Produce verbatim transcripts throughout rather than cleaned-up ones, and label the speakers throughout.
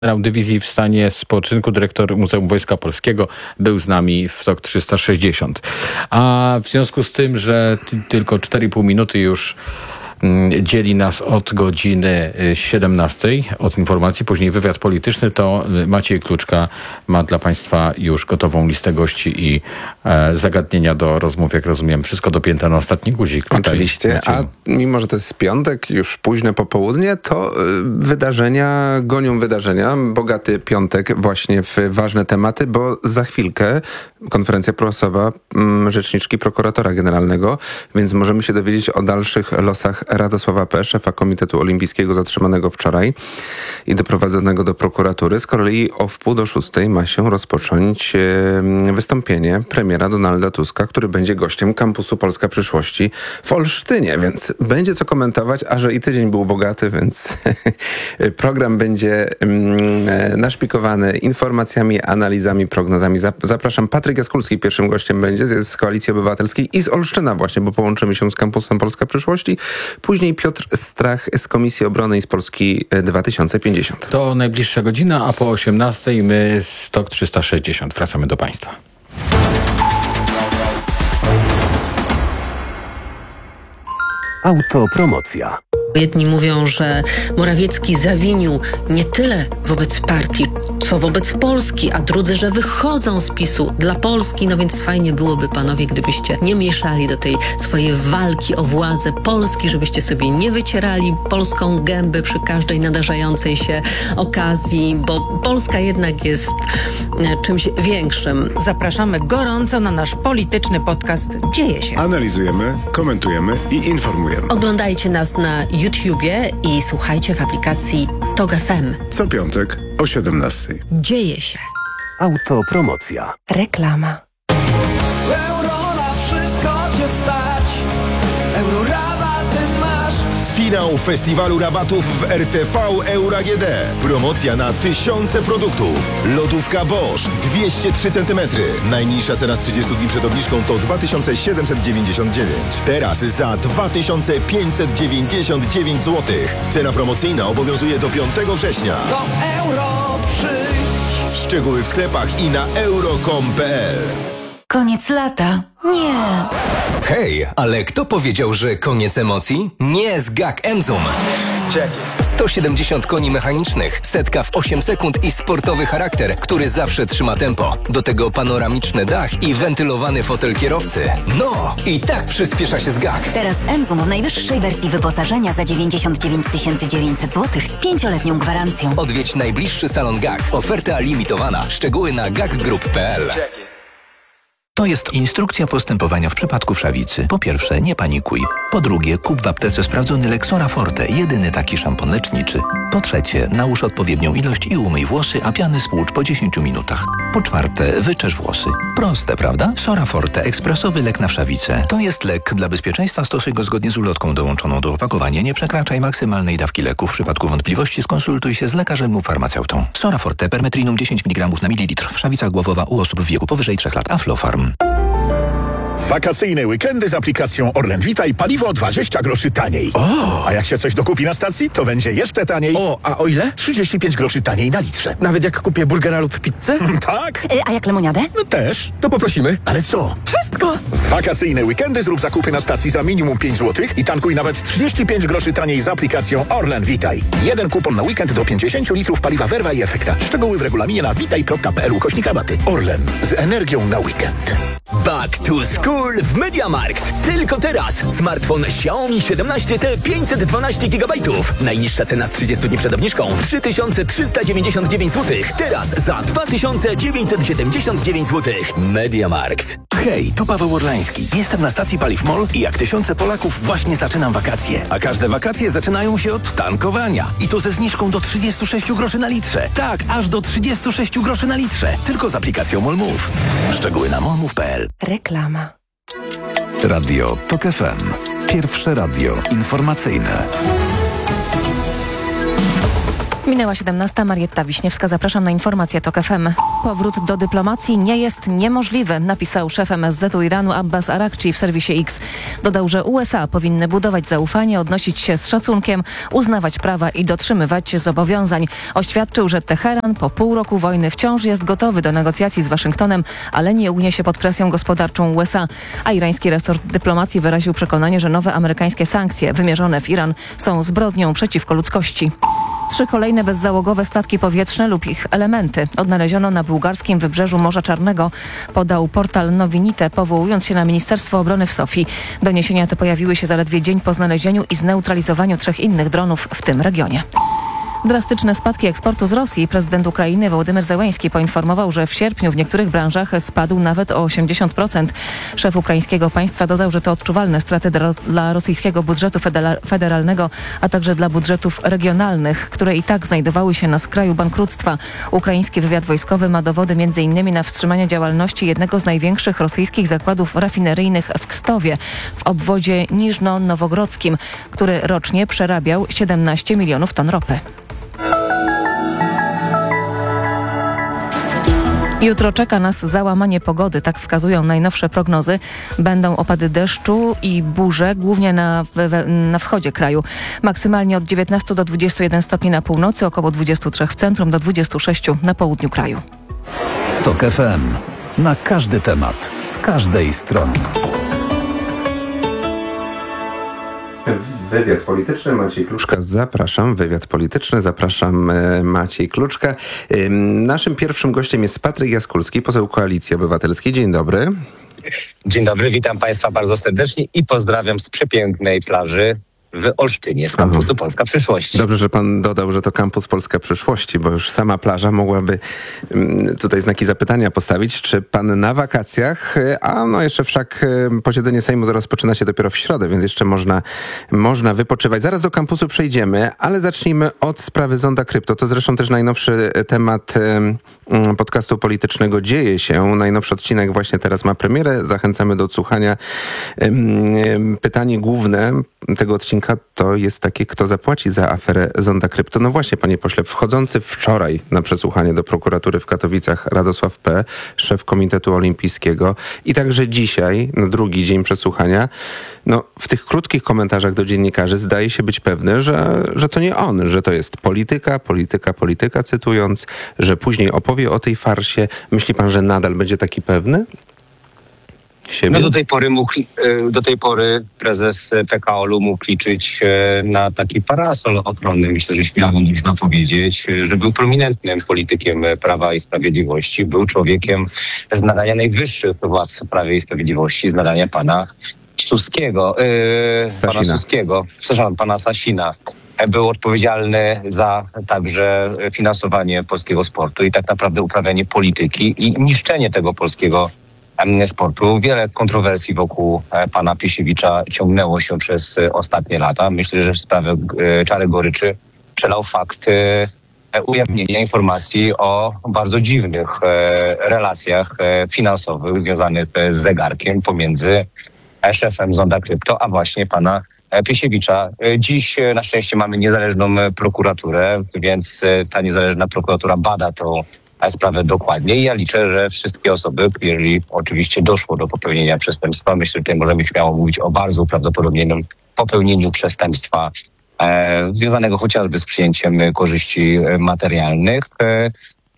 Speaker 1: Generał dywizji w stanie spoczynku, dyrektor Muzeum Wojska Polskiego, był z nami w TOK trzysta sześćdziesiąt. A w związku z tym, że t- tylko cztery i pół minuty już mm, dzieli nas od godziny siedemnastej, od informacji, później wywiad polityczny, to Maciej Kluczka ma dla Państwa już gotową listę gości i e, zagadnienia do rozmów, jak rozumiem. Wszystko dopięte na ostatni guzik.
Speaker 2: Oczywiście, a mimo, że to jest piątek, już późne popołudnie, to y, wydarzenia gonią wydarzenia. Bogaty piątek właśnie w ważne tematy, bo za chwilkę konferencja prasowa mm, rzeczniczki prokuratora generalnego, więc możemy się dowiedzieć o dalszych losach Radosława P., szefa Komitetu Olimpijskiego zatrzymanego wczoraj i doprowadzonego do prokuratury. Z kolei o wpół do szóstej ma się rozpocząć e, wystąpienie premiera Donalda Tuska, który będzie gościem kampusu Polska Przyszłości w Olsztynie, więc będzie co komentować, a że i tydzień był bogaty, więc program będzie mm, naszpikowany informacjami, analizami, prognozami. Zapraszam, Patryk Jaskulski pierwszym gościem będzie z, z Koalicji Obywatelskiej i z Olsztyna właśnie, bo połączymy się z kampusem Polska Przyszłości. Później Piotr Strach z Komisji Obrony i z Polski dwa tysiące pięćdziesiąt.
Speaker 1: To najbliższa godzina, a po osiemnastej my z TOK trzysta sześćdziesiąt wracamy do Państwa.
Speaker 3: Autopromocja.
Speaker 4: Jedni mówią, że Morawiecki zawinił nie tyle wobec partii, co wobec Polski, a drudzy, że wychodzą z PiSu dla Polski. No więc fajnie byłoby, panowie, gdybyście nie mieszali do tej swojej walki o władzę Polski, żebyście sobie nie wycierali polską gęby przy każdej nadarzającej się okazji, bo Polska jednak jest czymś większym.
Speaker 5: Zapraszamy gorąco na nasz polityczny podcast Dzieje się.
Speaker 6: Analizujemy, komentujemy i informujemy.
Speaker 4: Oglądajcie nas na YouTubie i słuchajcie w aplikacji TOK F M.
Speaker 6: Co piątek o siedemnastej.
Speaker 4: Dzieje się.
Speaker 3: Autopromocja.
Speaker 4: Reklama.
Speaker 7: Euro na wszystko cię stać. Euro rabaty masz.
Speaker 8: Finał festiwalu rabatów w R T V Euro A G D. Promocja na tysiące produktów. Lodówka Bosch dwieście trzy centymetry. Najniższa cena z trzydziestu dni przed obniżką to dwa tysiące siedemset dziewięćdziesiąt dziewięć. Teraz za dwa tysiące pięćset dziewięćdziesiąt dziewięć złotych. Cena promocyjna obowiązuje do piątego września.
Speaker 7: Do euro przyjdź.
Speaker 8: Szczegóły w sklepach i na euro kropka com kropka p l.
Speaker 9: Koniec lata? Nie.
Speaker 10: Hej, ale kto powiedział, że koniec emocji? Nie z G A K Emzum. sto siedemdziesiąt koni mechanicznych, setka w osiem sekund i sportowy charakter, który zawsze trzyma tempo. Do tego panoramiczny dach i wentylowany fotel kierowcy. No, i tak przyspiesza się z G A K.
Speaker 9: Teraz Emzum w najwyższej wersji wyposażenia za dziewięćdziesiąt dziewięć tysięcy dziewięćset złotych z pięcioletnią gwarancją.
Speaker 10: Odwiedź najbliższy salon G A K. Oferta limitowana. Szczegóły na gak group kropka p l.
Speaker 11: To jest instrukcja postępowania w przypadku wszawicy. Po pierwsze, nie panikuj. Po drugie, kup w aptece sprawdzony Lexora Forte, jedyny taki szampon leczniczy. Po trzecie, nałóż odpowiednią ilość i umyj włosy, a piany spłucz po dziesięciu minutach. Po czwarte, wyczesz włosy. Proste, prawda? Sora Forte, ekspresowy lek na wszawicę. To jest lek. Dla bezpieczeństwa stosuj go zgodnie z ulotką dołączoną do opakowania. Nie przekraczaj maksymalnej dawki leku. W przypadku wątpliwości skonsultuj się z lekarzem lub farmaceutą. Sora Forte, permetrinum dziesięć miligramów na mililitr. Wszawica głowowa u osób w wieku powyżej trzech lat. Aflofarm.
Speaker 12: Wakacyjne weekendy z aplikacją Orlen Vita i paliwo dwadzieścia groszy taniej.
Speaker 13: O!
Speaker 12: A jak się coś dokupi na stacji, to będzie jeszcze taniej.
Speaker 13: O, a o ile?
Speaker 12: trzydzieści pięć groszy taniej na litrze.
Speaker 13: Nawet jak kupię burgera lub pizzę?
Speaker 12: Tak.
Speaker 5: E, a jak lemoniadę?
Speaker 12: No też.
Speaker 13: To poprosimy.
Speaker 12: Ale co?
Speaker 5: Wszystko!
Speaker 12: W wakacyjne weekendy zrób zakupy na stacji za minimum pięć złotych i tankuj nawet trzydzieści pięć groszy taniej z aplikacją Orlen Vitaj. Jeden kupon na weekend do pięćdziesiąt litrów paliwa Verva i Efekta. Szczegóły w regulaminie na witaj kropka p l ukośnik rabaty. Orlen. Z energią na weekend.
Speaker 14: Back to school w MediaMarkt. Tylko teraz. Smartfon Xiaomi siedemnaście T pięćset dwanaście gigabajtów. Najniższa cena z trzydziestu dni przed obniżką trzy tysiące trzysta dziewięćdziesiąt dziewięć złotych. Teraz za dwa tysiące dziewięćset siedemdziesiąt dziewięć złotych. MediaMarkt.
Speaker 15: Hej, tu Paweł Orlański. Jestem na stacji Paliw MOL i jak tysiące Polaków właśnie zaczynam wakacje. A każde wakacje zaczynają się od tankowania. I to ze zniżką do trzydziestu sześciu groszy na litrze. Tak, aż do trzydziestu sześciu groszy na litrze. Tylko z aplikacją MOL Move. Szczegóły na molmove kropka p l.
Speaker 4: Reklama.
Speaker 3: Radio TOK F M. Pierwsze radio informacyjne.
Speaker 16: Minęła siedemnasta. Marietta Wiśniewska. Zapraszam na informację TOK F M. Powrót do dyplomacji nie jest niemożliwy, napisał szef M S Z-u Iranu Abbas Araghchi w serwisie X. Dodał, że U S A powinny budować zaufanie, odnosić się z szacunkiem, uznawać prawa i dotrzymywać zobowiązań. Oświadczył, że Teheran po pół roku wojny wciąż jest gotowy do negocjacji z Waszyngtonem, ale nie ugnie się pod presją gospodarczą U S A. A irański resort dyplomacji wyraził przekonanie, że nowe amerykańskie sankcje wymierzone w Iran są zbrodnią przeciwko ludzkości. Trzy kolejne bezzałogowe statki powietrzne lub ich elementy odnaleziono na bułgarskim wybrzeżu Morza Czarnego, podał portal Nowinite, powołując się na Ministerstwo Obrony w Sofii. Doniesienia te pojawiły się zaledwie dzień po znalezieniu i zneutralizowaniu trzech innych dronów w tym regionie. Drastyczne spadki eksportu z Rosji. Prezydent Ukrainy Wołodymyr Zełenski poinformował, że w sierpniu w niektórych branżach spadł nawet o osiemdziesiąt procent. Szef ukraińskiego państwa dodał, że to odczuwalne straty dla rosyjskiego budżetu federalnego, a także dla budżetów regionalnych, które i tak znajdowały się na skraju bankructwa. Ukraiński wywiad wojskowy ma dowody między innymi na wstrzymanie działalności jednego z największych rosyjskich zakładów rafineryjnych w Kstowie, w obwodzie niżno-nowogrodzkim, który rocznie przerabiał siedemnaście milionów ton ropy. Jutro czeka nas załamanie pogody, tak wskazują najnowsze prognozy. Będą opady deszczu i burze, głównie na, w, na wschodzie kraju. Maksymalnie od dziewiętnastu do dwudziestu jeden stopni na północy, około dwudziestu trzech w centrum, do dwudziestu sześciu na południu kraju.
Speaker 3: TOK F M. Na każdy temat, z każdej strony.
Speaker 2: Wywiad polityczny, Maciej Kluczka, zapraszam. Wywiad polityczny, zapraszam Maciej Kluczka. Naszym pierwszym gościem jest Patryk Jaskulski, poseł Koalicji Obywatelskiej. Dzień dobry.
Speaker 17: Dzień dobry, witam Państwa bardzo serdecznie i pozdrawiam z przepięknej plaży w Olsztynie, z kampusu Polska Przyszłości.
Speaker 2: Dobrze, że pan dodał, że to kampus Polska Przyszłości, bo już sama plaża mogłaby tutaj znaki zapytania postawić, czy pan na wakacjach, a no jeszcze wszak posiedzenie Sejmu rozpoczyna się dopiero w środę, więc jeszcze można, można wypoczywać. Zaraz do kampusu przejdziemy, ale zacznijmy od sprawy Zonda Krypto. To zresztą też najnowszy temat podcastu politycznego Dzieje się. Najnowszy odcinek właśnie teraz ma premierę. Zachęcamy do odsłuchania. Pytanie główne tego odcinka to jest takie, kto zapłaci za aferę Zonda Krypto. No właśnie, panie pośle, wchodzący wczoraj na przesłuchanie do prokuratury w Katowicach Radosław P., szef Komitetu Olimpijskiego, i także dzisiaj, na drugi dzień przesłuchania, no w tych krótkich komentarzach do dziennikarzy zdaje się być pewny, że, że to nie on, że to jest polityka, polityka, polityka, cytując, że później opowie o tej farsie. Myśli pan, że nadal będzie taki pewny? Siebie?
Speaker 17: No do tej pory mógł, do tej pory prezes P K O-u mógł liczyć na taki parasol ochronny. Myślę, że śmiało można powiedzieć, że był prominentnym politykiem Prawa i Sprawiedliwości. Był człowiekiem z nadania najwyższych władz Prawa i Sprawiedliwości, z nadania pana Suskiego, yy, pana Suskiego, przepraszam, pana Sasina. Był odpowiedzialny za także finansowanie polskiego sportu i tak naprawdę uprawianie polityki i niszczenie tego polskiego sportu. Wiele kontrowersji wokół pana Piesiewicza ciągnęło się przez ostatnie lata. Myślę, że w sprawę czary goryczy przelał fakt ujawnienia informacji o bardzo dziwnych relacjach finansowych związanych z zegarkiem pomiędzy szefem Zonda Krypto, a właśnie pana Piesiewicza. Dziś na szczęście mamy niezależną prokuraturę, więc ta niezależna prokuratura bada tą sprawę dokładnie i ja liczę, że wszystkie osoby, jeżeli oczywiście doszło do popełnienia przestępstwa, myślę, że tutaj możemy śmiało mówić o bardzo prawdopodobnym popełnieniu przestępstwa e, związanego chociażby z przyjęciem korzyści materialnych. E,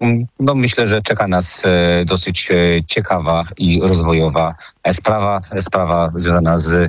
Speaker 17: no myślę, że czeka nas e, dosyć e, ciekawa i rozwojowa sprawa, sprawa związana z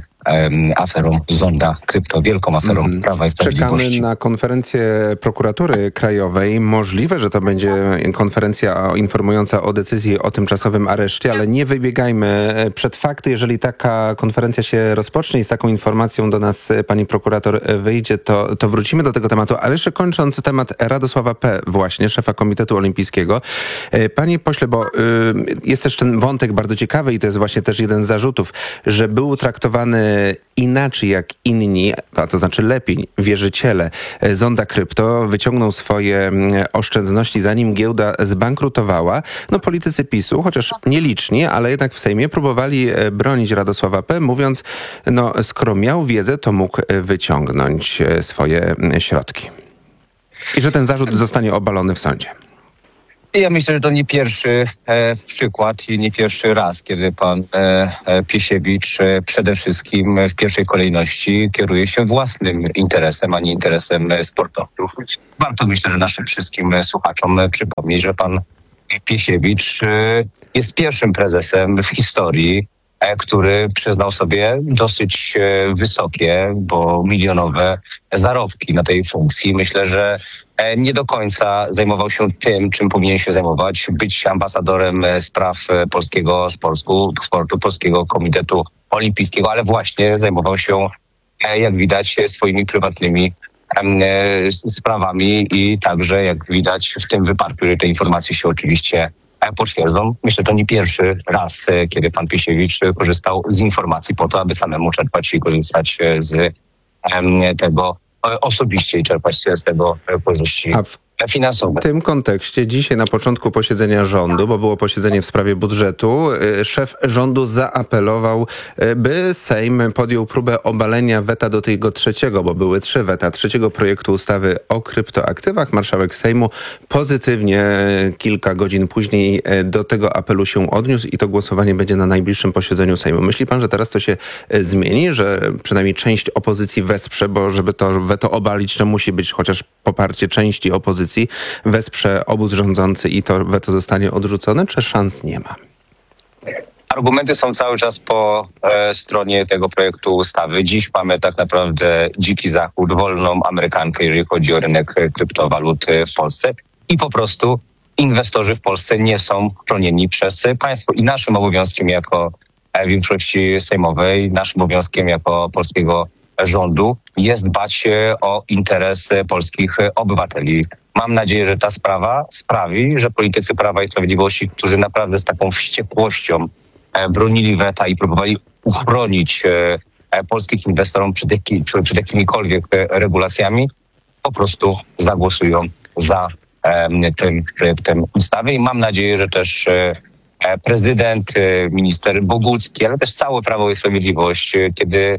Speaker 17: aferą Zonda Krypto, wielką aferą mm. Prawa i Sprawiedliwości.
Speaker 2: Czekamy na konferencję prokuratury krajowej. Możliwe, że to będzie konferencja informująca o decyzji o tymczasowym areszcie, ale nie wybiegajmy przed fakty. Jeżeli taka konferencja się rozpocznie i z taką informacją do nas pani prokurator wyjdzie, to, to wrócimy do tego tematu. Ale jeszcze kończąc temat Radosława P., właśnie szefa Komitetu Olimpijskiego. Panie pośle, bo y, jest też ten wątek bardzo ciekawy i to jest właśnie też jeden z zarzutów, że był traktowany inaczej jak inni, a to znaczy lepiej, wierzyciele Zonda Krypto, wyciągnął swoje oszczędności zanim giełda zbankrutowała. No politycy PiSu, chociaż nieliczni, ale jednak w Sejmie próbowali bronić Radosława P., mówiąc, no skoro miał wiedzę, to mógł wyciągnąć swoje środki. I że ten zarzut zostanie obalony w sądzie.
Speaker 17: Ja myślę, że to nie pierwszy e, przykład i nie pierwszy raz, kiedy pan e, e, Piesiewicz e, przede wszystkim w pierwszej kolejności kieruje się własnym interesem, a nie interesem sportowców. Warto, myślę, że naszym wszystkim słuchaczom przypomnieć, że pan Piesiewicz e, jest pierwszym prezesem w historii, e, który przyznał sobie dosyć e, wysokie, bo milionowe zarobki na tej funkcji. Myślę, że nie do końca zajmował się tym, czym powinien się zajmować, być ambasadorem spraw polskiego sportu, sportu Polskiego Komitetu Olimpijskiego, ale właśnie zajmował się, jak widać, swoimi prywatnymi sprawami i także, jak widać w tym wypadku, że te informacje się oczywiście potwierdzą. Myślę, że to nie pierwszy raz, kiedy pan Piesiewicz korzystał z informacji po to, aby samemu czerpać i korzystać z tego osobiście i czerpać z tego korzyści finansowe.
Speaker 2: W tym kontekście dzisiaj na początku posiedzenia rządu, bo było posiedzenie w sprawie budżetu, szef rządu zaapelował, by Sejm podjął próbę obalenia weta do tego trzeciego, bo były trzy weta, trzeciego projektu ustawy o kryptoaktywach. Marszałek Sejmu pozytywnie kilka godzin później do tego apelu się odniósł i to głosowanie będzie na najbliższym posiedzeniu Sejmu. Myśli pan, że teraz to się zmieni, że przynajmniej część opozycji wesprze, bo żeby to weto obalić, to musi być chociaż poparcie części opozycji, wesprze obóz rządzący i to weto zostanie odrzucone, czy szans nie ma?
Speaker 17: Argumenty są cały czas po e, stronie tego projektu ustawy. Dziś mamy tak naprawdę dziki zachód, wolną Amerykankę, jeżeli chodzi o rynek kryptowalut w Polsce i po prostu inwestorzy w Polsce nie są chronieni przez państwo i naszym obowiązkiem jako większości sejmowej, naszym obowiązkiem jako polskiego rządu jest dbać o interes polskich obywateli. Mam nadzieję, że ta sprawa sprawi, że politycy Prawa i Sprawiedliwości, którzy naprawdę z taką wściekłością bronili weta i próbowali uchronić polskich inwestorów przed, jaki, przed jakimikolwiek regulacjami, po prostu zagłosują za tym projektem ustawy. I mam nadzieję, że też prezydent, minister Bogucki, ale też całe Prawo i Sprawiedliwość, kiedy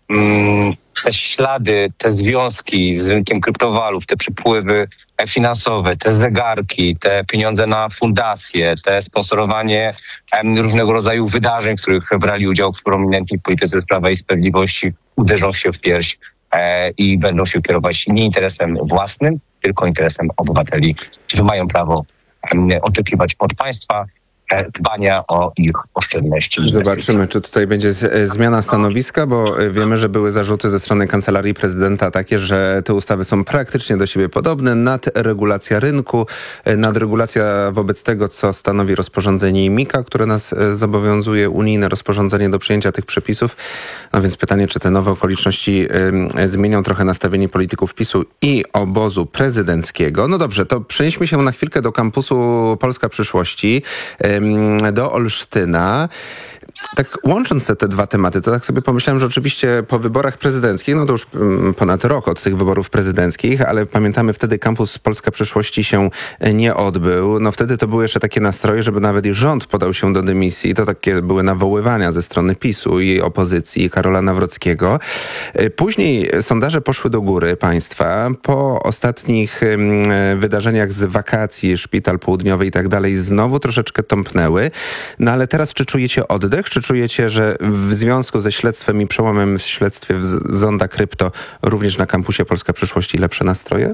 Speaker 17: te ślady, te związki z rynkiem kryptowalut, te przepływy finansowe, te zegarki, te pieniądze na fundacje, te sponsorowanie różnego rodzaju wydarzeń, w których brali udział prominentni politycy z Prawa i Sprawiedliwości, uderzą się w pierś i będą się kierować nie interesem własnym, tylko interesem obywateli, którzy mają prawo oczekiwać od państwa dbania o ich oszczędności.
Speaker 2: Zobaczymy, czy tutaj będzie z, zmiana stanowiska, bo wiemy, że były zarzuty ze strony Kancelarii Prezydenta takie, że te ustawy są praktycznie do siebie podobne. Nadregulacja rynku, nadregulacja wobec tego, co stanowi rozporządzenie MiCA, które nas zobowiązuje, unijne rozporządzenie do przyjęcia tych przepisów. No więc pytanie, czy te nowe okoliczności y, zmienią trochę nastawienie polityków PiSu i obozu prezydenckiego. No dobrze, to przenieśmy się na chwilkę do kampusu Polska Przyszłości, y, do Olsztyna. Tak łącząc te, te dwa tematy, to tak sobie pomyślałem, że oczywiście po wyborach prezydenckich, no to już ponad rok od tych wyborów prezydenckich, ale pamiętamy wtedy kampus Polska Przyszłości się nie odbył. No wtedy to były jeszcze takie nastroje, żeby nawet i rząd podał się do dymisji. To takie były nawoływania ze strony PiSu i opozycji, i Karola Nawrockiego. Później sondaże poszły do góry państwa. Po ostatnich wydarzeniach z wakacji, Szpital Południowy i tak dalej, znowu troszeczkę tąpnęły. No ale teraz czy czujecie oddech? Czy czujecie, że w związku ze śledztwem i przełomem w śledztwie w Zonda Krypto również na kampusie Polska Przyszłości lepsze nastroje?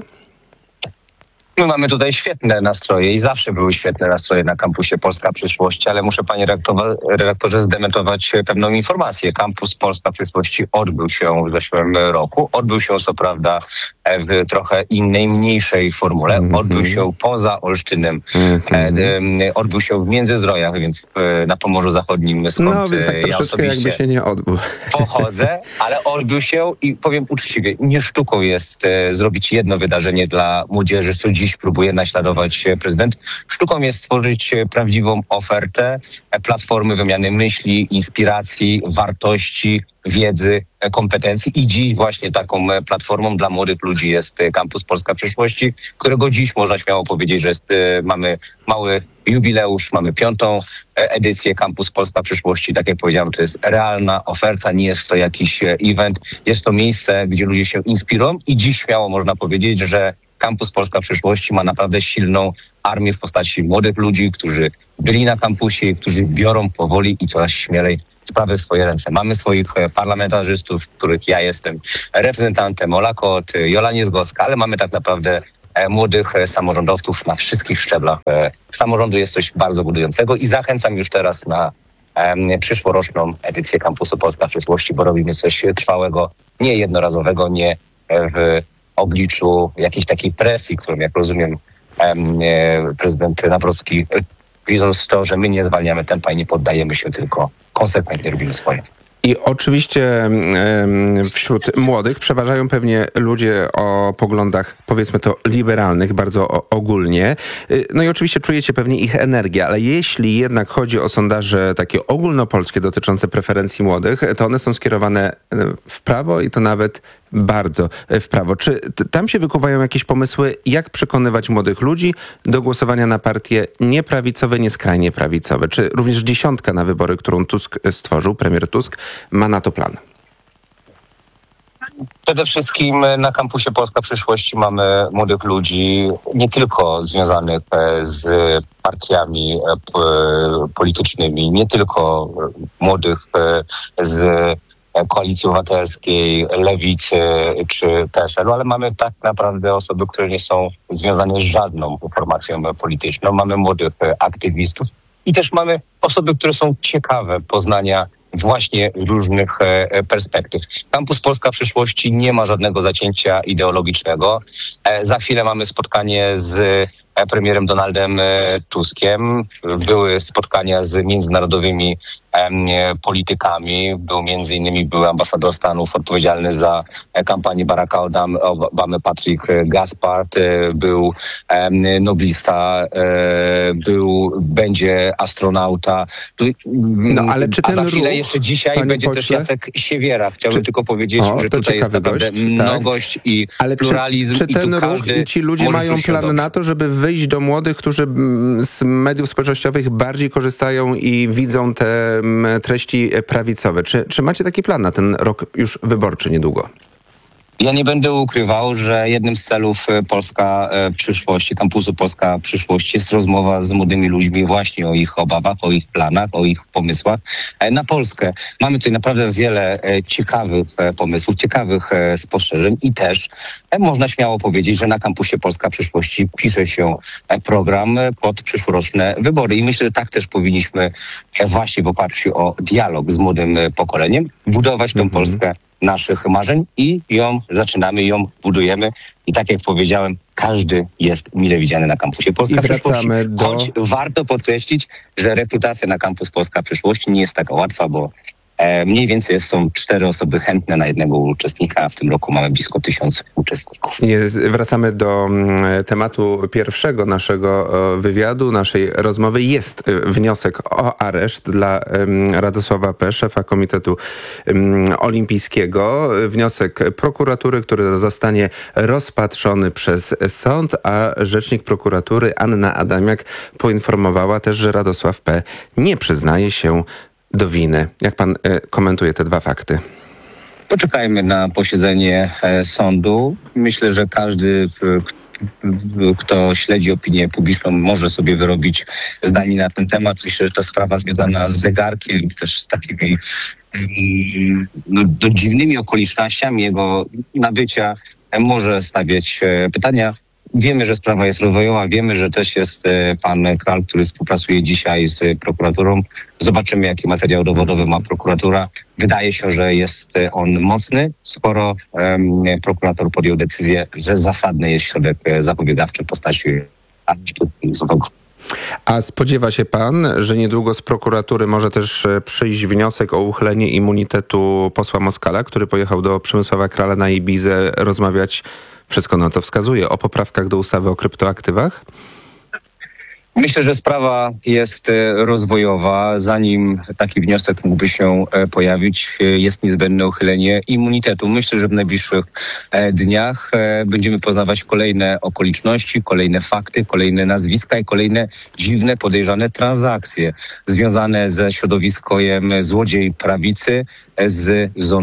Speaker 17: My mamy tutaj świetne nastroje i zawsze były świetne nastroje na kampusie Polska Przyszłości, ale muszę, panie redaktorze, zdementować pewną informację. Kampus Polska Przyszłości odbył się w zeszłym roku. Odbył się co prawda w trochę innej, mniejszej formule. Mm-hmm. Odbył się poza Olsztynem. Mm-hmm. Odbył się w Międzyzdrojach, więc na Pomorzu Zachodnim, skąd
Speaker 2: no, więc tak
Speaker 17: ja
Speaker 2: troszeczkę
Speaker 17: osobiście
Speaker 2: jakby się nie odbył.
Speaker 17: Pochodzę, ale odbył się i powiem uczciwie, nie sztuką jest e, zrobić jedno wydarzenie dla młodzieży, co dziś próbuje naśladować prezydent. Sztuką jest stworzyć prawdziwą ofertę, platformy wymiany myśli, inspiracji, wartości, wiedzy, kompetencji i dziś właśnie taką platformą dla młodych ludzi jest Kampus Polska Przyszłości, którego dziś można śmiało powiedzieć, że jest, mamy mały jubileusz, mamy piątą edycję Kampus Polska Przyszłości. Tak jak powiedziałem, to jest realna oferta, nie jest to jakiś event, jest to miejsce, gdzie ludzie się inspirują i dziś śmiało można powiedzieć, że Kampus Polska Przyszłości ma naprawdę silną armię w postaci młodych ludzi, którzy byli na kampusie, którzy biorą powoli i coraz śmielej sprawy w swoje ręce. Mamy swoich parlamentarzystów, których ja jestem reprezentantem, Ola Kot, Jola Niezgocka, ale mamy tak naprawdę młodych samorządowców na wszystkich szczeblach samorządu. Jest coś bardzo budującego i zachęcam już teraz na przyszłoroczną edycję Kampusu Polska Przyszłości, bo robimy coś trwałego, nie jednorazowego, nie w obliczu jakiejś takiej presji, którą, jak rozumiem, prezydent Nawrocki, widząc to, że my nie zwalniamy tempa i nie poddajemy się, tylko konsekwentnie robimy swoje.
Speaker 2: I oczywiście wśród młodych przeważają pewnie ludzie o poglądach, powiedzmy to, liberalnych, bardzo ogólnie. No i oczywiście czujecie pewnie ich energię, ale jeśli jednak chodzi o sondaże takie ogólnopolskie dotyczące preferencji młodych, to one są skierowane w prawo i to nawet bardzo w prawo. Czy tam się wykuwają jakieś pomysły, jak przekonywać młodych ludzi do głosowania na partie nieprawicowe, nieskrajnie prawicowe? Czy również dziesiątka na wybory, którą Tusk stworzył, premier Tusk, ma na to plan?
Speaker 17: Przede wszystkim na Kampusie Polska Przyszłości mamy młodych ludzi, nie tylko związanych z partiami politycznymi, nie tylko młodych z Koalicji Obywatelskiej, Lewicy czy P S L u, ale mamy tak naprawdę osoby, które nie są związane z żadną formacją polityczną. Mamy młodych aktywistów i też mamy osoby, które są ciekawe poznania właśnie różnych perspektyw. Kampus Polska Przyszłości nie ma żadnego zacięcia ideologicznego. Za chwilę mamy spotkanie z premierem Donaldem Tuskiem. Były spotkania z międzynarodowymi politykami. Był między innymi były ambasador Stanów odpowiedzialny za kampanię Baracka Obamy, Patrick Gaspard, był noblista, był, będzie astronauta.
Speaker 2: No, ale czy ten
Speaker 17: A za chwilę
Speaker 2: ruch,
Speaker 17: jeszcze dzisiaj będzie pośle? też Jacek Siewiera. Chciałbym czy... tylko powiedzieć, o, że tutaj jest naprawdę gość, mnogość tak. i
Speaker 2: ale
Speaker 17: pluralizm.
Speaker 2: Czy, czy ten ruch i ci ludzie mają plan na to, żeby wyjść do młodych, którzy z mediów społecznościowych bardziej korzystają i widzą te treści prawicowe? Czy, czy macie taki plan na ten rok już wyborczy niedługo?
Speaker 17: Ja nie będę ukrywał, że jednym z celów Polska w przyszłości, Kampusu Polska Przyszłości jest rozmowa z młodymi ludźmi właśnie o ich obawach, o ich planach, o ich pomysłach na Polskę. Mamy tutaj naprawdę wiele ciekawych pomysłów, ciekawych spostrzeżeń i też można śmiało powiedzieć, że na Kampusie Polska Przyszłości pisze się program pod przyszłoroczne wybory i myślę, że tak też powinniśmy właśnie w oparciu o dialog z młodym pokoleniem budować tę mhm. Polskę naszych marzeń i ją zaczynamy, ją budujemy. I tak jak powiedziałem, każdy jest mile widziany na Kampusie Polska Przyszłości. Do... Choć warto podkreślić, że rekrutacja na Kampus Polska Przyszłości nie jest taka łatwa, bo e, mniej więcej są cztery osoby chętne na jednego uczestnika, a w tym roku mamy blisko tysiąc uczestników.
Speaker 2: Jest, wracamy do mm, tematu pierwszego naszego wywiadu, naszej rozmowy. Jest wniosek o areszt dla um, Radosława P., szefa Komitetu um, Olimpijskiego. Wniosek prokuratury, który zostanie rozpatrzony przez sąd, a rzecznik prokuratury Anna Adamiak poinformowała też, że Radosław P. nie przyznaje się do winy. Jak pan y, komentuje te dwa fakty?
Speaker 17: Poczekajmy na posiedzenie e, sądu. Myślę, że każdy, k- kto śledzi opinię publiczną, może sobie wyrobić zdanie na ten temat. Myślę, że ta sprawa związana z zegarkiem, też z takimi no, do dziwnymi okolicznościami jego nabycia e, może stawiać e, pytania. Wiemy, że sprawa jest rozwojowa, wiemy, że też jest pan Kral, który współpracuje dzisiaj z prokuraturą. Zobaczymy, jaki materiał dowodowy ma prokuratura. Wydaje się, że jest on mocny, skoro um, prokurator podjął decyzję, że zasadny jest środek zapobiegawczy w postaci aresztu umysłowego.
Speaker 2: A spodziewa się pan, że niedługo z prokuratury może też przyjść wniosek o uchylenie immunitetu posła Moskala, który pojechał do Przemysława Krala na Ibizę rozmawiać, wszystko na to wskazuje, o poprawkach do ustawy o kryptoaktywach?
Speaker 17: Myślę, że sprawa jest rozwojowa. Zanim taki wniosek mógłby się pojawić, jest niezbędne uchylenie immunitetu. Myślę, że w najbliższych dniach będziemy poznawać kolejne okoliczności, kolejne fakty, kolejne nazwiska i kolejne dziwne, podejrzane transakcje związane ze środowiskiem złodziej prawicy z zonda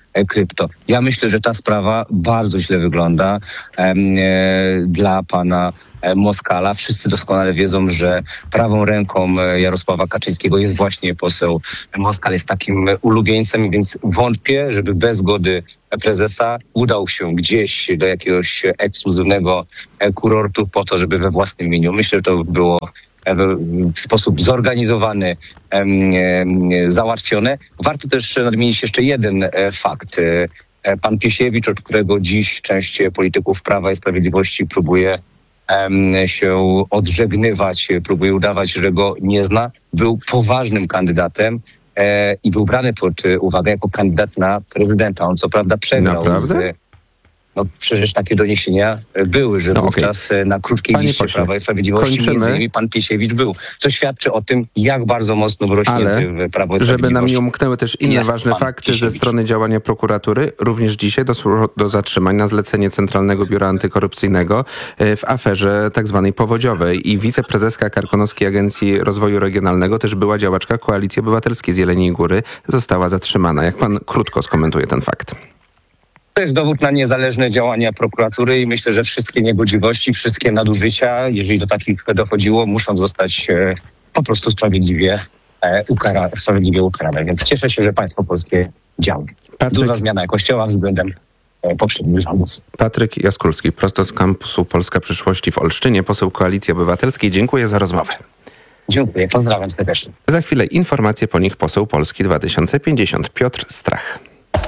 Speaker 17: krypto. Ja myślę, że ta sprawa bardzo źle wygląda e, dla pana Moskala. Wszyscy doskonale wiedzą, że prawą ręką Jarosława Kaczyńskiego jest właśnie poseł Moskal. Jest takim ulubieńcem, więc wątpię, żeby bez zgody prezesa udał się gdzieś do jakiegoś ekskluzywnego kurortu po to, żeby we własnym imieniu. Myślę, że to było w sposób zorganizowany załatwione. Warto też nadmienić jeszcze jeden fakt. Pan Piesiewicz, od którego dziś część polityków Prawa i Sprawiedliwości próbuje się odżegnywać, próbuje udawać, że go nie zna, był poważnym kandydatem e, i był brany pod uwagę jako kandydat na prezydenta. On co prawda przegrał z... No przecież takie doniesienia były, że no, wówczas okay. na krótkiej Panie liście pośle, Prawa i Sprawiedliwości kończymy. między innymi pan Piesiewicz był. Co świadczy o tym, jak bardzo mocno wrośnięty w Prawo i Sprawiedliwość.
Speaker 2: Żeby nam nie umknęły też inne ważne fakty Piesiewicz. ze strony działania prokuratury, również dzisiaj doszło do zatrzymań na zlecenie Centralnego Biura Antykorupcyjnego w aferze tak zwanej powodziowej i wiceprezeska Karkonoskiej Agencji Rozwoju Regionalnego, też była działaczka Koalicji Obywatelskiej z Jeleniej Góry, została zatrzymana. Jak pan krótko skomentuje ten fakt?
Speaker 17: To jest dowód na niezależne działania prokuratury i myślę, że wszystkie niegodziwości, wszystkie nadużycia, jeżeli do takich dochodziło, muszą zostać e, po prostu sprawiedliwie, e, ukara, sprawiedliwie ukarane. Więc cieszę się, że państwo polskie działa. Patryk... Duża zmiana jakościowa względem e, poprzednich rządów.
Speaker 2: Patryk Jaskulski, prosto z kampusu Polska Przyszłości w Olsztynie, poseł Koalicji Obywatelskiej. Dziękuję za rozmowę.
Speaker 17: Dziękuję, pozdrawiam serdecznie.
Speaker 2: Za chwilę informacje, po nich poseł Polski dwa tysiące pięćdziesiąt Piotr Strach.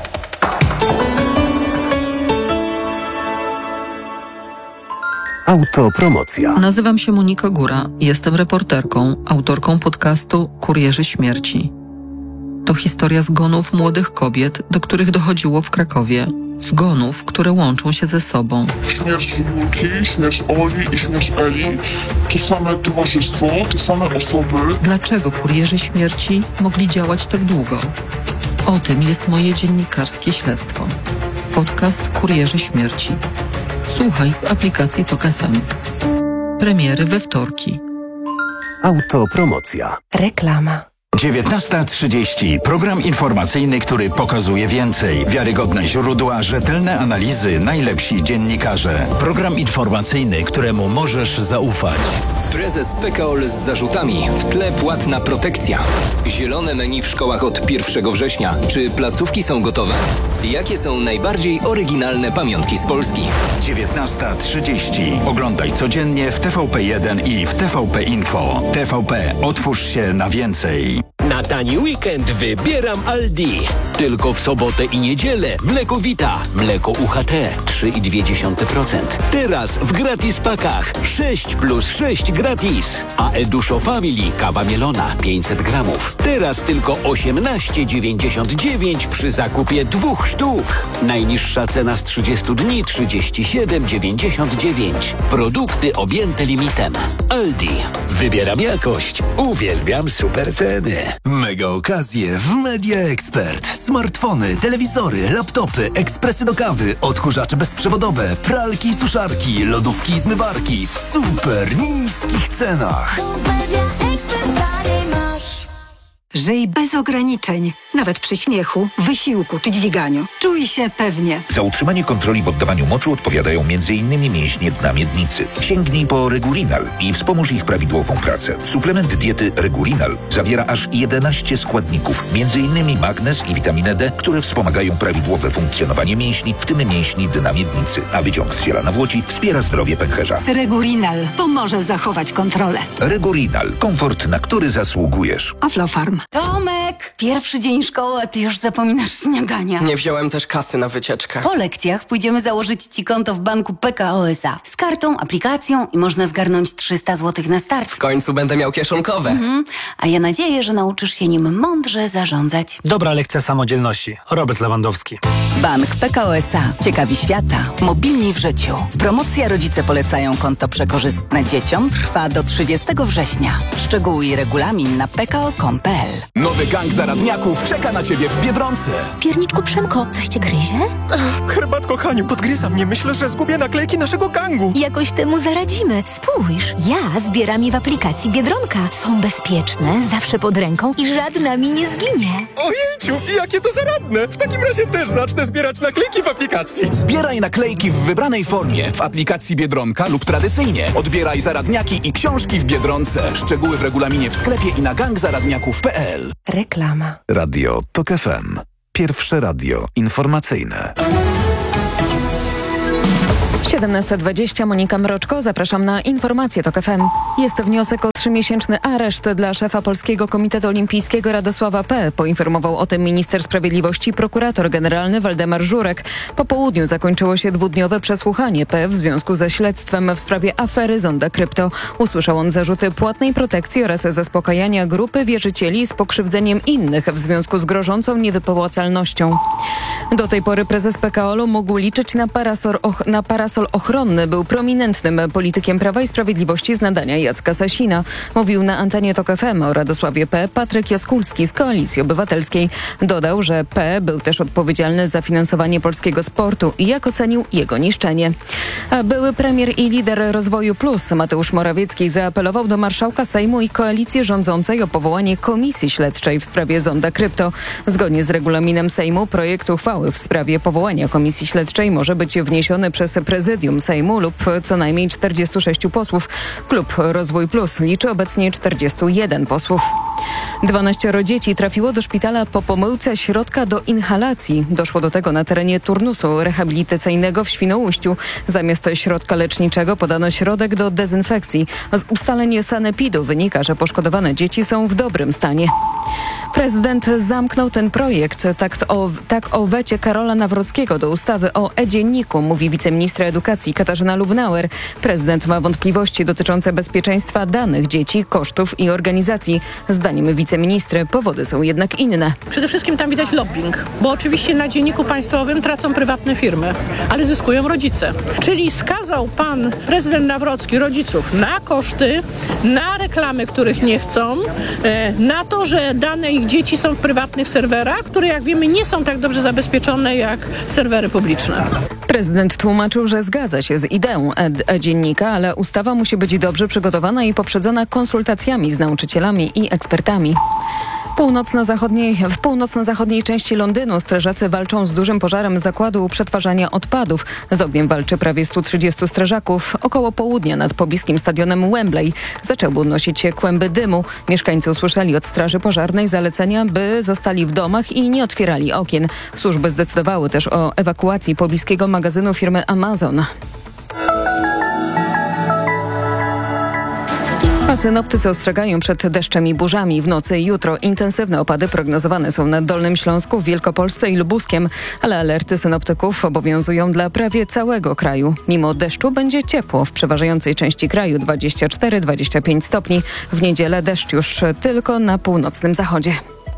Speaker 3: Autopromocja.
Speaker 18: Nazywam się Monika Góra. Jestem reporterką, autorką podcastu Kurierzy Śmierci. To historia zgonów młodych kobiet, do których dochodziło w Krakowie. Zgonów, które łączą się ze sobą.
Speaker 19: Śmierć Julki, śmierć Oli i śmierć Eli. To same towarzystwo, te same osoby.
Speaker 18: Dlaczego Kurierzy Śmierci mogli działać tak długo? O tym jest moje dziennikarskie śledztwo. Podcast Kurierzy Śmierci. Słuchaj w aplikacji Tok F M. Premiery we wtorki.
Speaker 3: Autopromocja.
Speaker 12: Reklama.
Speaker 20: dziewiętnasta trzydzieści. Program informacyjny, który pokazuje więcej. Wiarygodne źródła, rzetelne analizy, najlepsi dziennikarze. Program informacyjny, któremu możesz zaufać.
Speaker 10: Prezes P K O L z zarzutami. W tle płatna protekcja. Zielone menu w szkołach od pierwszego września. Czy placówki są gotowe? Jakie są najbardziej oryginalne pamiątki z Polski?
Speaker 20: dziewiętnasta trzydzieści. Oglądaj codziennie w T V P jeden i w T V P Info. T V P. Otwórz się na więcej.
Speaker 21: Na tani weekend wybieram Aldi. Tylko w sobotę i niedzielę mleko Vita, mleko U H T trzy i dwie dziesiąte procent. Teraz w gratis pakach sześć plus sześć gratis. A Eduszo Family kawa mielona pięćset gramów. Teraz tylko osiemnaście dziewięćdziesiąt dziewięć przy zakupie dwóch sztuk. Najniższa cena z trzydziestu dni trzydzieści siedem dziewięćdziesiąt dziewięć. Produkty objęte limitem. Aldi. Wybieram jakość. Uwielbiam super ceny.
Speaker 3: Mega okazje w Media Expert. Smartfony, telewizory, laptopy, ekspresy do kawy, odkurzacze bezprzewodowe, pralki i suszarki, lodówki i zmywarki w super niskich cenach.
Speaker 22: Żyj bez ograniczeń, nawet przy śmiechu, wysiłku czy dźwiganiu. Czuj się pewnie.
Speaker 23: Za utrzymanie kontroli w oddawaniu moczu odpowiadają między innymi mięśnie dna miednicy. Sięgnij po Regurinal i wspomóż ich prawidłową pracę. Suplement diety Regurinal zawiera aż jedenaście składników, między innymi magnez i witaminę D, które wspomagają prawidłowe funkcjonowanie mięśni, w tym mięśni dna miednicy. A wyciąg z ziela nawłoci wspiera zdrowie pęcherza.
Speaker 22: Regurinal pomoże zachować kontrolę.
Speaker 23: Regurinal. Komfort, na który zasługujesz.
Speaker 22: Aflofarm.
Speaker 9: Tomek, pierwszy dzień szkoły, a ty już zapominasz śniadania.
Speaker 24: Nie wziąłem też kasy na wycieczkę.
Speaker 9: Po lekcjach pójdziemy założyć ci konto w banku P K O S A. Z kartą, aplikacją i można zgarnąć trzysta złotych na start.
Speaker 24: W końcu będę miał kieszonkowe.
Speaker 9: Mhm. A ja nadzieję, że nauczysz się nim mądrze zarządzać.
Speaker 25: Dobra lekcja samodzielności. Robert Lewandowski.
Speaker 26: Bank P K O S A. Ciekawi świata. Mobilni w życiu. Promocja Rodzice polecają konto przekorzystne dzieciom trwa do trzydziestego września. Szczegóły i regulamin na p k o kropka com kropka p l.
Speaker 12: Nowy gang zaraz
Speaker 15: zaradniaków czeka na ciebie w Biedronce.
Speaker 1: Pierniczku Przemko, coś cię gryzie?
Speaker 6: Ach, herbatko Haniu, podgryza mnie. Myślę, że zgubię naklejki naszego gangu.
Speaker 1: Jakoś temu zaradzimy. Spójrz, ja zbieram je w aplikacji Biedronka. Są bezpieczne, zawsze pod ręką i żadna mi nie zginie.
Speaker 6: Ojejciu, jakie to zaradne. W takim razie też zacznę zbierać naklejki w aplikacji.
Speaker 15: Zbieraj naklejki w wybranej formie w aplikacji Biedronka lub tradycyjnie. Odbieraj zaradniaki i książki w Biedronce. Szczegóły w regulaminie w sklepie i na gang zaradniaków kropka p l.
Speaker 16: Reklama.
Speaker 7: Radio TOK F M. Pierwsze radio informacyjne.
Speaker 16: siedemnasta dwadzieścia, Monika Mroczko, zapraszam na informacje TOK F M. Jest wniosek o trzymiesięczny areszt dla szefa Polskiego Komitetu Olimpijskiego Radosława P. Poinformował o tym minister sprawiedliwości, prokurator generalny Waldemar Żurek. Po południu zakończyło się dwudniowe przesłuchanie P. w związku ze śledztwem w sprawie afery Zonda Krypto. Usłyszał on zarzuty płatnej protekcji oraz zaspokajania grupy wierzycieli z pokrzywdzeniem innych w związku z grożącą niewypłacalnością. Do tej pory prezes P K O L-u mógł liczyć na parasol, och, na parasol ochronny. Był prominentnym politykiem Prawa i Sprawiedliwości z nadania Jacka Sasina. Mówił na antenie TOK F M o Radosławie P. Patryk Jaskulski z Koalicji Obywatelskiej. Dodał, że P. był też odpowiedzialny za finansowanie polskiego sportu i jak ocenił jego niszczenie. A były premier i lider Rozwoju Plus Mateusz Morawiecki zaapelował do marszałka Sejmu i koalicji rządzącej o powołanie komisji śledczej w sprawie Zonda Krypto. Zgodnie z regulaminem Sejmu projekt uchwały w sprawie powołania komisji śledczej może być wniesiony przez prezydium Sejmu lub co najmniej czterdziestu sześciu posłów. Klub Rozwój Plus liczy obecnie czterdziestu jeden posłów. dwanaścioro dzieci trafiło do szpitala po pomyłce środka do inhalacji. Doszło do tego na terenie turnusu rehabilitacyjnego w Świnoujściu. Zamiast środka leczniczego podano środek do dezynfekcji. Z ustaleń sanepidu wynika, że poszkodowane dzieci są w dobrym stanie. Prezydent zamknął ten projekt. Tak o, tak o wecie Karola Nawrockiego do ustawy o e-dzienniku, mówi wiceministra edukacji Katarzyna Lubnauer. Prezydent ma wątpliwości dotyczące bezpieczeństwa danych dzieci, kosztów i organizacji. Zdaniem wiceministry powody są jednak inne.
Speaker 8: Przede wszystkim tam widać lobbying, bo oczywiście na dzienniku państwowym tracą prywatne firmy, ale zyskują rodzice. Czyli skazał pan prezydent Nawrocki rodziców na koszty, na reklamy, których nie chcą, na to, że dane ich dzieci są w prywatnych serwerach, które jak wiemy nie są tak dobrze zabezpieczone jak serwery publiczne.
Speaker 16: Prezydent tłumaczył, że zgadza się z ideą e-dziennika, ale ustawa musi być dobrze przygotowana i poprzedzona konsultacjami z nauczycielami i ekspertami. Północno-zachodniej, w północno-zachodniej części Londynu strażacy walczą z dużym pożarem zakładu przetwarzania odpadów. Z ogniem walczy prawie stu trzydziestu strażaków. Około południa nad pobliskim stadionem Wembley zaczęły unosić się kłęby dymu. Mieszkańcy usłyszeli od straży pożarnej zalecenia, by zostali w domach i nie otwierali okien. Służby zdecydowały też o ewakuacji pobliskiego magazynu firmy Amazon. A synoptycy ostrzegają przed deszczem i burzami. W nocy i jutro intensywne opady prognozowane są na Dolnym Śląsku, w Wielkopolsce i Lubuskiem, ale alerty synoptyków obowiązują dla prawie całego kraju. Mimo deszczu będzie ciepło. W przeważającej części kraju dwadzieścia cztery do dwudziestu pięciu stopni. W niedzielę deszcz już tylko na północnym zachodzie.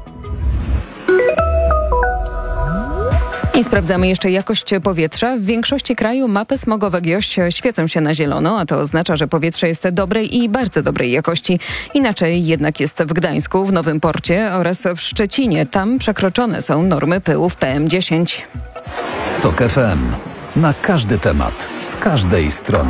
Speaker 16: I sprawdzamy jeszcze jakość powietrza. W większości kraju mapy smogowe G I O Ś świecą się na zielono, a to oznacza, że powietrze jest dobrej i bardzo dobrej jakości. Inaczej jednak jest w Gdańsku, w Nowym Porcie oraz w Szczecinie. Tam przekroczone są normy pyłów P M dziesięć.
Speaker 7: TOK F M. Na każdy temat, z każdej strony.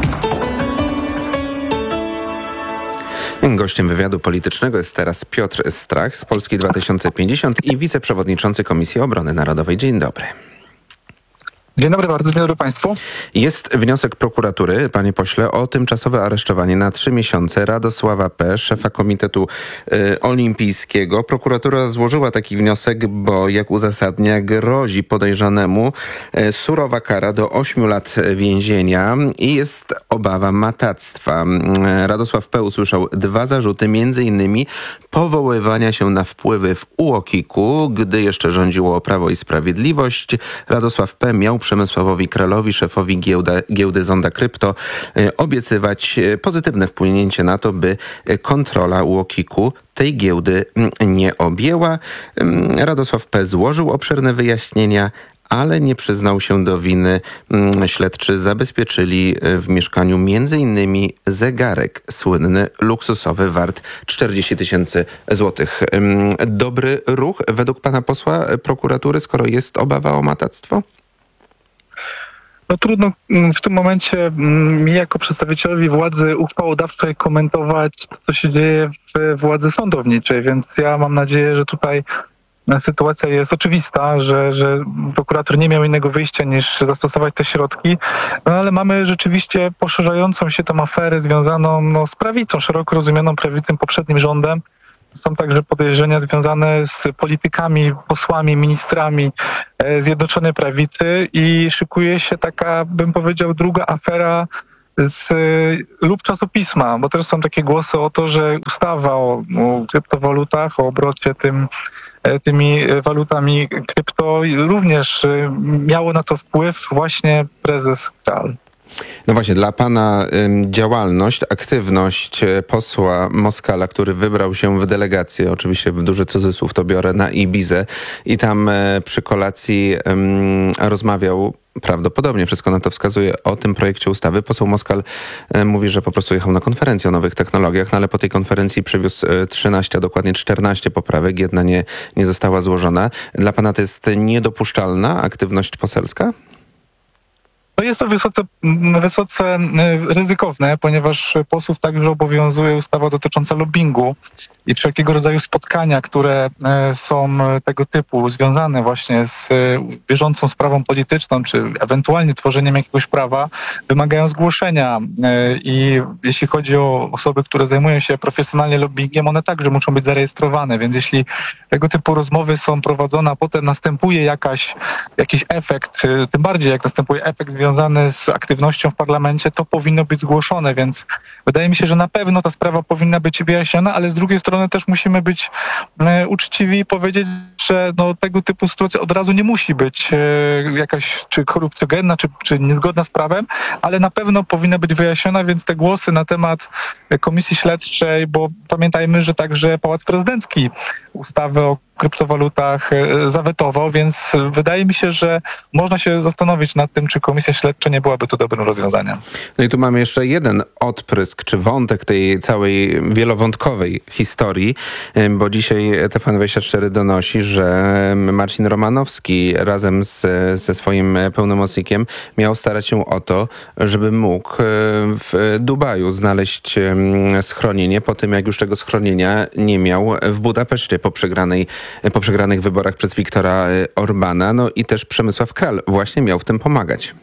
Speaker 2: Gościem wywiadu politycznego jest teraz Piotr Strach z Polski dwa tysiące pięćdziesiąt i wiceprzewodniczący Komisji Obrony Narodowej. Dzień dobry.
Speaker 11: Dzień dobry bardzo, dzień dobry Państwu.
Speaker 2: Jest wniosek prokuratury, panie pośle, o tymczasowe aresztowanie na trzy miesiące Radosława P., szefa Komitetu y, Olimpijskiego. Prokuratura złożyła taki wniosek, bo jak uzasadnia, grozi podejrzanemu y, surowa kara do ośmiu lat więzienia i jest obawa matactwa. Y, Radosław P. usłyszał dwa zarzuty, między innymi powoływania się na wpływy w U O K I K-u, gdy jeszcze rządziło Prawo i Sprawiedliwość. Radosław P. miał Przemysławowi Kralowi, szefowi giełda, giełdy Zonda Krypto, obiecywać pozytywne wpłynięcie na to, by kontrola U O K I K-u tej giełdy nie objęła. Radosław P. złożył obszerne wyjaśnienia, ale nie przyznał się do winy. Śledczy zabezpieczyli w mieszkaniu między innymi zegarek słynny, luksusowy, wart czterdzieści tysięcy złotych. Dobry ruch według pana posła prokuratury, skoro jest obawa o matactwo?
Speaker 11: No trudno w tym momencie mi jako przedstawicielowi władzy uchwałodawczej komentować to, co się dzieje w władzy sądowniczej, więc ja mam nadzieję, że tutaj sytuacja jest oczywista, że, że prokurator nie miał innego wyjścia niż zastosować te środki, no ale mamy rzeczywiście poszerzającą się tą aferę związaną no, z prawicą, szeroko rozumianą prawicą poprzednim rządem. Są także podejrzenia związane z politykami, posłami, ministrami Zjednoczonej Prawicy i szykuje się taka, bym powiedział, druga afera z lub czasopisma, bo też są takie głosy o to, że ustawa o, o kryptowalutach, o obrocie tym, tymi walutami krypto również miało na to wpływ właśnie prezes Kral.
Speaker 2: No właśnie, dla pana y, działalność, aktywność y, posła Moskala, który wybrał się w delegację, oczywiście w duży cudzysłów to biorę, na Ibizę i tam y, przy kolacji y, rozmawiał, prawdopodobnie wszystko na to wskazuje, o tym projekcie ustawy. Poseł Moskal y, mówi, że po prostu jechał na konferencję o nowych technologiach, no ale po tej konferencji przywiózł y, trzynaście, a dokładnie czternaście poprawek, jedna nie, nie została złożona. Dla pana to jest niedopuszczalna aktywność poselska?
Speaker 11: No jest to wysoce, wysoce ryzykowne, ponieważ posłów także obowiązuje ustawa dotycząca lobbingu i wszelkiego rodzaju spotkania, które są tego typu związane właśnie z bieżącą sprawą polityczną, czy ewentualnie tworzeniem jakiegoś prawa, wymagają zgłoszenia i jeśli chodzi o osoby, które zajmują się profesjonalnie lobbingiem, one także muszą być zarejestrowane, więc jeśli tego typu rozmowy są prowadzone, a potem następuje jakaś, jakiś efekt, tym bardziej jak następuje efekt związany z aktywnością w parlamencie, to powinno być zgłoszone, więc wydaje mi się, że na pewno ta sprawa powinna być wyjaśniona, ale z drugiej strony też musimy być e, uczciwi i powiedzieć, że no, tego typu sytuacja od razu nie musi być e, jakaś czy korupcjogenna, czy, czy niezgodna z prawem, ale na pewno powinna być wyjaśniona, więc te głosy na temat Komisji Śledczej, bo pamiętajmy, że także Pałac Prezydencki ustawę o kryptowalutach zawetował, więc wydaje mi się, że można się zastanowić nad tym, czy Komisja Śledcza nie byłaby tu dobrym rozwiązaniem.
Speaker 2: No i tu mamy jeszcze jeden odprysk, czy wątek tej całej wielowątkowej historii, bo dzisiaj T V N dwadzieścia cztery donosi, że Marcin Romanowski razem z, ze swoim pełnomocnikiem miał starać się o to, żeby mógł w Dubaju znaleźć schronienie po tym, jak już tego schronienia nie miał w Budapeszcie po przegranej po przegranych wyborach przez Viktora Orbana. No i też Przemysław Kral właśnie miał w tym pomagać.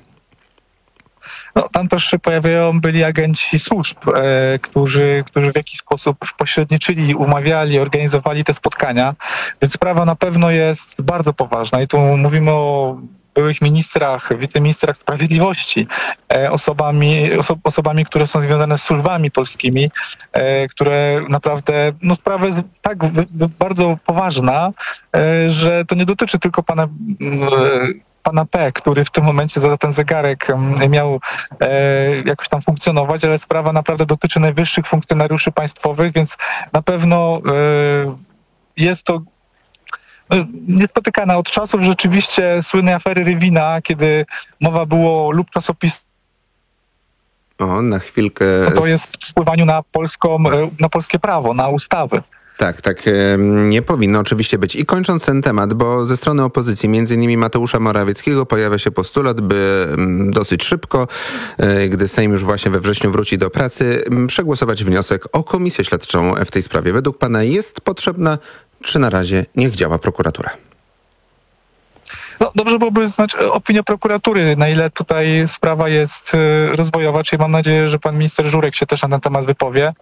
Speaker 11: No, tam też pojawiają byli agenci służb, e, którzy, którzy w jakiś sposób pośredniczyli, umawiali, organizowali te spotkania, więc sprawa na pewno jest bardzo poważna i tu mówimy o byłych ministrach, wiceministrach sprawiedliwości, e, osobami, oso, osobami, które są związane z służbami polskimi, e, które naprawdę, no sprawa jest tak w, w, bardzo poważna, e, że to nie dotyczy tylko pana e, pana P., który w tym momencie za ten zegarek miał e, jakoś tam funkcjonować, ale sprawa naprawdę dotyczy najwyższych funkcjonariuszy państwowych, więc na pewno e, jest to niespotykana od czasów rzeczywiście słynnej afery Rywina, kiedy mowa było lub czasopis.
Speaker 2: O, na chwilkę.
Speaker 11: To jest wpływaniu na polską, na polskie prawo, na ustawy.
Speaker 2: Tak, tak nie powinno oczywiście być. I kończąc ten temat, bo ze strony opozycji, między innymi Mateusza Morawieckiego, pojawia się postulat, by dosyć szybko, gdy Sejm już właśnie we wrześniu wróci do pracy, przegłosować wniosek o komisję śledczą w tej sprawie. Według pana jest potrzebna, czy na razie niech działa prokuratura?
Speaker 11: No, dobrze byłoby znać opinię prokuratury, na ile tutaj sprawa jest rozwojowa, czyli mam nadzieję, że pan minister Żurek się też na ten temat wypowie.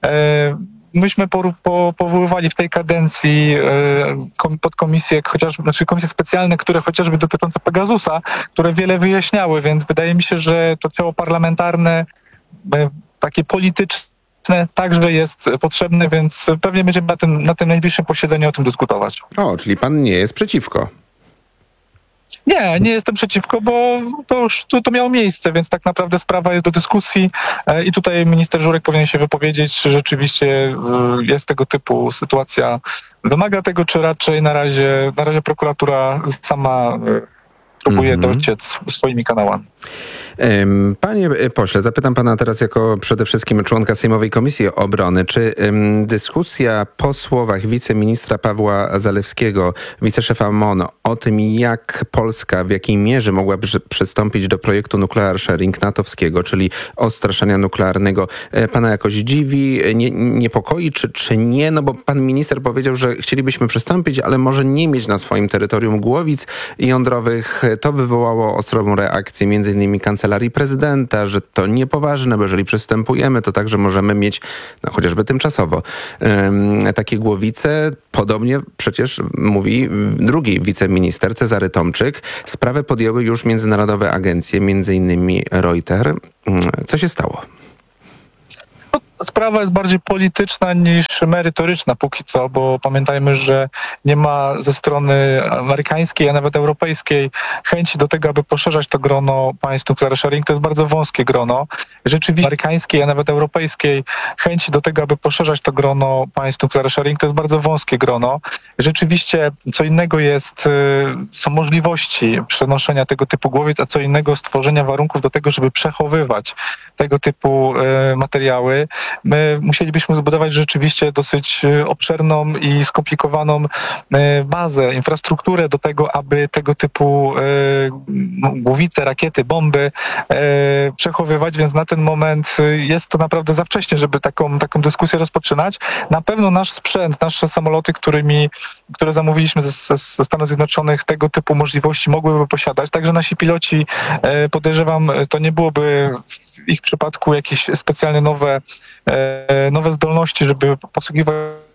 Speaker 11: Myśmy po, po, powoływali w tej kadencji e, podkomisje, chociażby, znaczy komisje specjalne, które chociażby dotyczące Pegasusa, które wiele wyjaśniały, więc wydaje mi się, że to ciało parlamentarne, e, takie polityczne także jest potrzebne, więc pewnie będziemy na tym, na tym najbliższym posiedzeniu o tym dyskutować.
Speaker 2: O, czyli pan nie jest przeciwko.
Speaker 11: Nie, nie jestem przeciwko, bo to już to, to miało miejsce, więc tak naprawdę sprawa jest do dyskusji i tutaj minister Żurek powinien się wypowiedzieć, czy rzeczywiście jest tego typu sytuacja, wymaga tego, czy raczej na razie, na razie prokuratura sama próbuje
Speaker 2: Mm-hmm.
Speaker 11: dociec swoimi kanałami.
Speaker 2: Panie pośle, zapytam pana teraz jako przede wszystkim członka Sejmowej Komisji Obrony. Czy ym, dyskusja po słowach wiceministra Pawła Zalewskiego, wiceszefa M O N o tym, jak Polska, w jakiej mierze mogłaby przystąpić do projektu nuclear sharing natowskiego, czyli odstraszania nuklearnego, pana jakoś dziwi, nie, niepokoi, czy, czy nie? No bo pan minister powiedział, że chcielibyśmy przystąpić, ale może nie mieć na swoim terytorium głowic jądrowych. To wywołało ostrą reakcję między innymi kancelarii prezydenta, że to niepoważne, bo jeżeli przystępujemy, to także możemy mieć, no chociażby tymczasowo, um, takie głowice. Podobnie przecież mówi drugi wiceminister, Cezary Tomczyk. Sprawę podjęły już międzynarodowe agencje, między innymi Reuters. Co się stało?
Speaker 11: Sprawa jest bardziej polityczna niż merytoryczna póki co, bo pamiętajmy, że nie ma ze strony amerykańskiej, a nawet europejskiej chęci do tego, aby poszerzać to grono państw nuclear sharing. To jest bardzo wąskie grono. Rzeczywiście amerykańskiej, a nawet europejskiej chęci do tego, aby poszerzać to grono państw nuclear sharing. To jest bardzo wąskie grono. Rzeczywiście co innego jest, są możliwości przenoszenia tego typu głowic, a co innego stworzenia warunków do tego, żeby przechowywać tego typu materiały. My musielibyśmy zbudować rzeczywiście dosyć obszerną i skomplikowaną bazę, infrastrukturę do tego, aby tego typu głowice, rakiety, bomby przechowywać, więc na ten moment jest to naprawdę za wcześnie, żeby taką, taką dyskusję rozpoczynać. Na pewno nasz sprzęt, nasze samoloty, którymi, które zamówiliśmy ze, ze Stanów Zjednoczonych, tego typu możliwości mogłyby posiadać. Także nasi piloci, podejrzewam, to nie byłoby w ich przypadku jakieś specjalnie nowe, e, nowe zdolności, żeby posługiwać.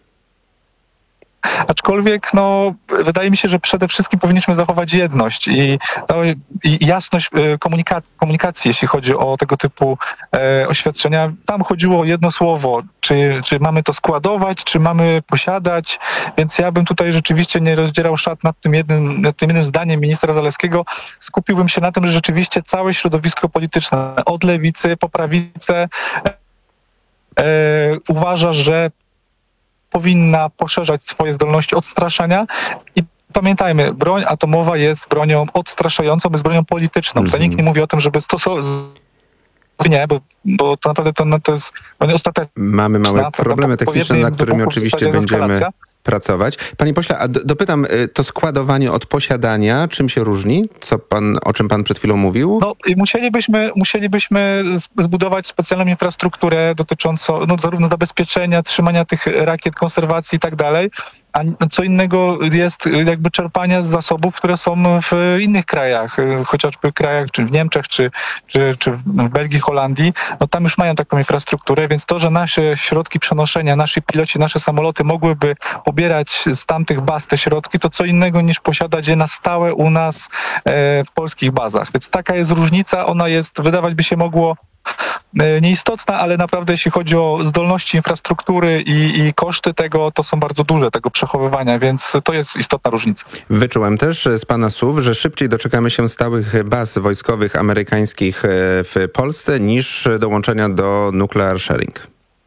Speaker 11: Aczkolwiek no, wydaje mi się, że przede wszystkim powinniśmy zachować jedność i, no, i jasność komunika- komunikacji, jeśli chodzi o tego typu e, oświadczenia. Tam chodziło o jedno słowo, czy, czy mamy to składować, czy mamy posiadać, więc ja bym tutaj rzeczywiście nie rozdzierał szat nad tym jednym, nad tym jednym zdaniem ministra Zalewskiego. Skupiłbym się na tym, że rzeczywiście całe środowisko polityczne, od lewicy po prawicę, e, uważa, że powinna poszerzać swoje zdolności odstraszania i pamiętajmy, broń atomowa jest bronią odstraszającą, jest bronią polityczną. Tutaj nikt nie mówi o tym, żeby stosować. Nie, bo, bo to naprawdę to, no, to jest ostateczna.
Speaker 2: Mamy małe problemy techniczne, na którymi oczywiście będziemy pracować. Panie pośle, a dopytam, to składowanie od posiadania, czym się różni? Co pan, o czym pan przed chwilą mówił?
Speaker 11: No i musielibyśmy, musielibyśmy zbudować specjalną infrastrukturę dotyczącą no, zarówno zabezpieczenia, trzymania tych rakiet, konserwacji i tak dalej, a co innego jest jakby czerpania z zasobów, które są w innych krajach, chociażby krajach, czy w Niemczech, czy, czy, czy w Belgii, Holandii. No tam już mają taką infrastrukturę, więc to, że nasze środki przenoszenia, nasi piloci, nasze samoloty mogłyby pobierać z tamtych baz te środki, to co innego niż posiadać je na stałe u nas e, w polskich bazach. Więc taka jest różnica, ona jest, wydawać by się mogło, nieistotna, ale naprawdę jeśli chodzi o zdolności infrastruktury i, i koszty tego, to są bardzo duże, tego przechowywania, więc to jest istotna różnica.
Speaker 2: Wyczułem też z pana słów, że szybciej doczekamy się stałych baz wojskowych amerykańskich w Polsce niż dołączenia do nuclear sharing.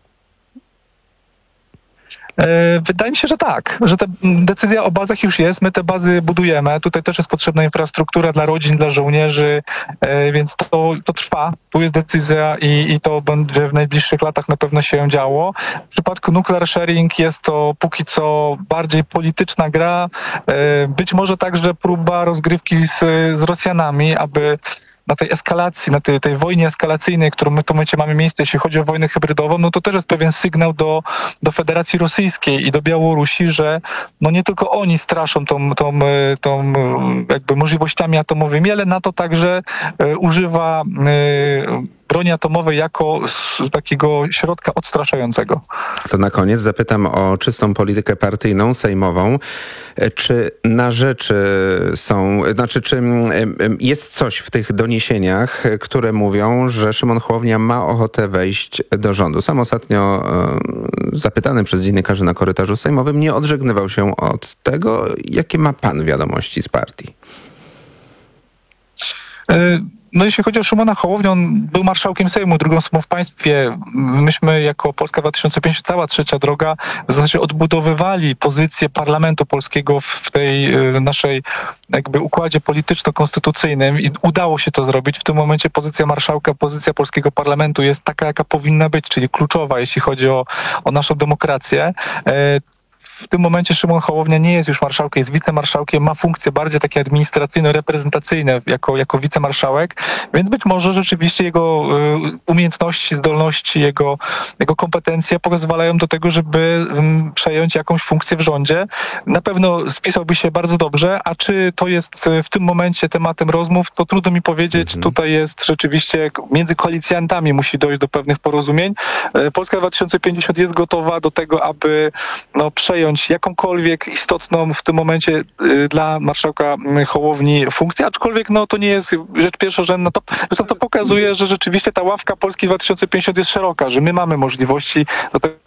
Speaker 11: Wydaje mi się, że tak, że ta decyzja o bazach już jest, my te bazy budujemy, tutaj też jest potrzebna infrastruktura dla rodzin, dla żołnierzy, więc to, to trwa, tu jest decyzja i, i to będzie w najbliższych latach na pewno się działo. W przypadku nuclear sharing jest to póki co bardziej polityczna gra, być może także próba rozgrywki z, z Rosjanami, aby na tej eskalacji, na tej, tej wojnie eskalacyjnej, którą my w tym momencie mamy miejsce, jeśli chodzi o wojnę hybrydową, no to też jest pewien sygnał do, do Federacji Rosyjskiej i do Białorusi, że no nie tylko oni straszą tą, tą, tą jakby możliwościami atomowymi, ale NATO także e, używa e, broni atomowej jako takiego środka odstraszającego.
Speaker 2: To na koniec zapytam o czystą politykę partyjną, sejmową. Czy na rzeczy są, znaczy czy jest coś w tych doniesieniach, które mówią, że Szymon Hołownia ma ochotę wejść do rządu? Sam ostatnio zapytany przez dziennikarzy na korytarzu sejmowym nie odżegnywał się od tego. Jakie ma pan wiadomości z partii?
Speaker 11: no jeśli chodzi o Szymona Hołownię, on był marszałkiem Sejmu, drugą osobą w państwie. Myśmy jako Polska dwa tysiące pięćdziesiąt, cała trzecia droga, w zasadzie odbudowywali pozycję parlamentu polskiego w tej y, naszej jakby układzie polityczno-konstytucyjnym i udało się to zrobić. W tym momencie pozycja marszałka, pozycja polskiego parlamentu jest taka, jaka powinna być, czyli kluczowa, jeśli chodzi o, o naszą demokrację. E, W tym momencie Szymon Hołownia nie jest już marszałkiem, jest wicemarszałkiem, ma funkcje bardziej takie administracyjno-reprezentacyjne jako, jako wicemarszałek, więc być może rzeczywiście jego y, umiejętności, zdolności, jego, jego kompetencje pozwalają do tego, żeby y, przejąć jakąś funkcję w rządzie. Na pewno spisałby się bardzo dobrze, a czy to jest w tym momencie tematem rozmów, to trudno mi powiedzieć. Mhm. Tutaj jest rzeczywiście między koalicjantami musi dojść do pewnych porozumień. Y, Polska dwa tysiące pięćdziesiąt jest gotowa do tego, aby no, przejąć jakąkolwiek istotną w tym momencie y, dla marszałka Hołowni funkcję, aczkolwiek no, to nie jest rzecz pierwszorzędna. To, to pokazuje, że rzeczywiście ta ławka Polski dwa tysiące pięćdziesiąt jest szeroka, że my mamy możliwości do tego,